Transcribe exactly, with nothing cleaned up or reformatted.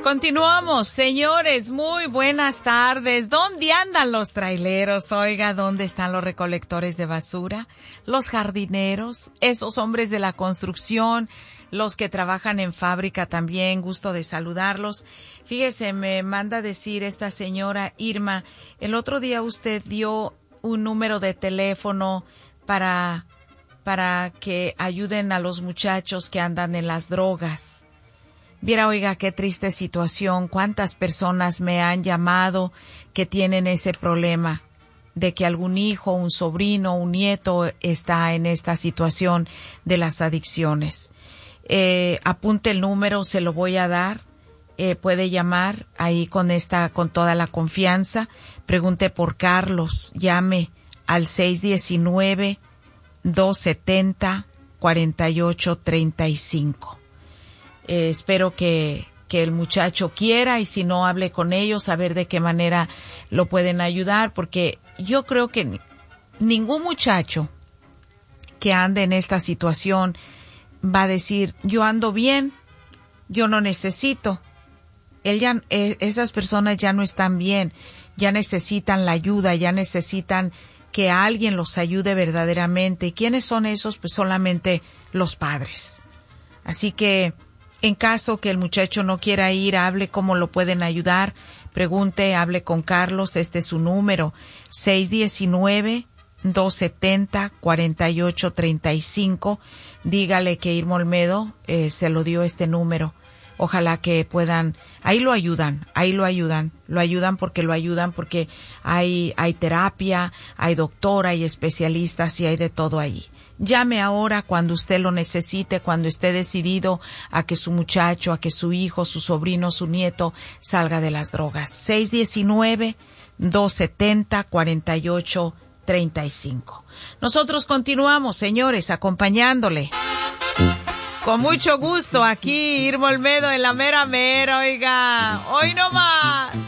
Continuamos, señores, muy buenas tardes. ¿Dónde andan los traileros? Oiga, ¿dónde están los recolectores de basura? Los jardineros, esos hombres de la construcción, los que trabajan en fábrica también, gusto de saludarlos. Fíjese, me manda decir esta señora Irma, el otro día usted dio un número de teléfono para, para que ayuden a los muchachos que andan en las drogas. Viera, oiga, qué triste situación, cuántas personas me han llamado que tienen ese problema de que algún hijo, un sobrino, un nieto está en esta situación de las adicciones. Eh, apunte el número, se lo voy a dar, eh, puede llamar ahí con esta, con toda la confianza, pregunte por Carlos, llame al seis uno nueve, dos siete cero, cuatro ocho tres cinco. Eh, espero que, que el muchacho quiera y si no, hable con ellos a ver de qué manera lo pueden ayudar, porque yo creo que ni, ningún muchacho que ande en esta situación va a decir, yo ando bien, yo no necesito. Él ya, eh, esas personas ya no están bien, ya necesitan la ayuda, ya necesitan que alguien los ayude verdaderamente. ¿Quiénes son esos? Pues solamente los padres. Así que en caso que el muchacho no quiera ir, hable cómo lo pueden ayudar, pregunte, hable con Carlos, este es su número, seis uno nueve, dos siete cero, cuatro ocho tres cinco, dígale que Irma Olmedo eh, se lo dio este número, ojalá que puedan, ahí lo ayudan, ahí lo ayudan, lo ayudan porque lo ayudan porque hay, hay terapia, hay doctora, hay especialistas y hay de todo ahí. Llame ahora cuando usted lo necesite, cuando esté decidido a que su muchacho, a que su hijo, su sobrino, su nieto salga de las drogas. seis uno nueve, dos siete cero, cuatro ocho tres cinco. Nosotros continuamos, señores, acompañándole. Con mucho gusto aquí, Irma Olmedo en la mera mera, oiga. Hoy no más.